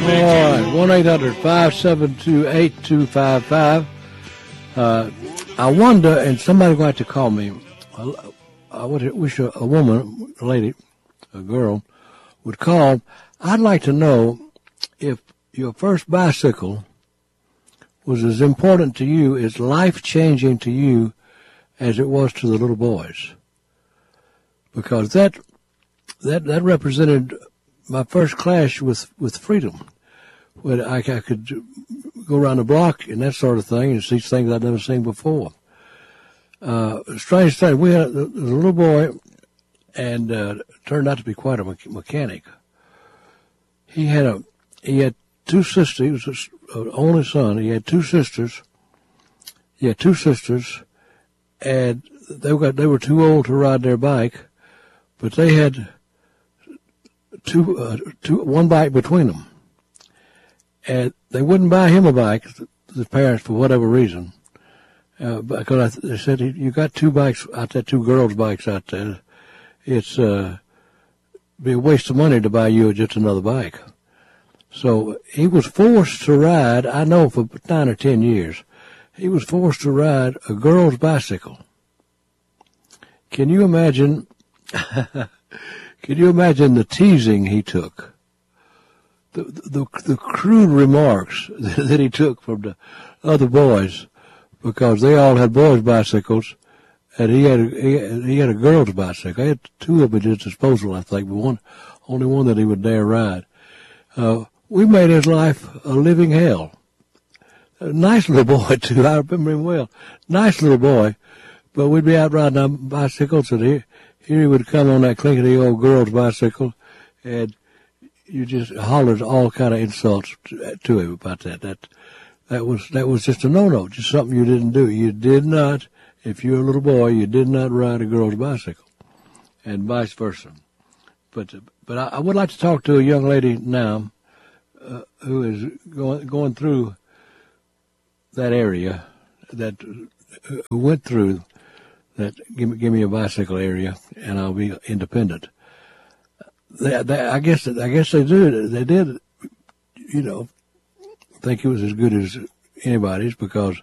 All right, 1-800-572-8255. I wonder, and somebody's going to have to call me. I wish a woman, a lady, a girl, would call. I'd like to know if your first bicycle was as important to you, as life-changing to you, as it was to the little boys. Because that represented my first clash with freedom. When I could go around the block and that sort of thing and see things I'd never seen before. Strange thing, we had a little boy, and turned out to be quite a mechanic. He had two sisters. He was an only son. He had two sisters. And they were too old to ride their bike, but they had one bike between them. And they wouldn't buy him a bike, the parents, for whatever reason. Because they said, you got two bikes out there, two girls' bikes out there. It's be a waste of money to buy you just another bike. So he was forced to ride, I know for 9 or 10 years, he was forced to ride a girl's bicycle. Can you imagine, the teasing he took? The crude remarks that he took from the other boys, because they all had boys' bicycles, and he had a girl's bicycle. He had two of them at his disposal, I think, but only one that he would dare ride. We made his life a living hell. A nice little boy too. I remember him well. Nice little boy, but we'd be out riding our bicycles, and here he would come on that clinkety old girl's bicycle, and you just hollered all kind of insults to him about that. That was just a no-no, just something you didn't do. You did not, if you're a little boy, you did not ride a girl's bicycle, and vice versa. But I would like to talk to a young lady now who is going through that area, who went through that. Give me a bicycle area, and I'll be independent. I guess they do. They did, think it was as good as anybody's, because